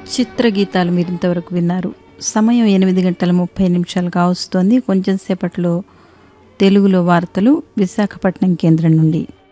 చిత్రగీతాలు మీరు ఇంతవరకు విన్నారు. సమయం 8:30 కావస్తోంది. కొంచెం సేపట్లో తెలుగులో వార్తలు విశాఖపట్నం కేంద్రం నుండి.